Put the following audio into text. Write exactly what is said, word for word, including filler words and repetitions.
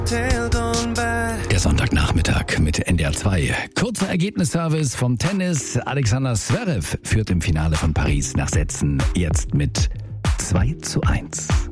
Der Sonntagnachmittag mit N D R zwei. Kurzer Ergebnisservice vom Tennis. Alexander Zverev führt im Finale von Paris nach Sätzen jetzt mit zwei zu eins.